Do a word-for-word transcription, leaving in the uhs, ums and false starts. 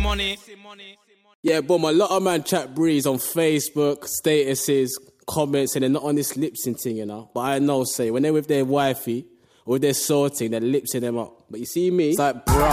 Yeah, boom, a lot of man chat breeze on Facebook, statuses, comments, and they're not on this lip sync thing, you know. But I know, say, when they're with their wifey or with their sorting, they're lip syncing them up. But you see me, it's like, bro.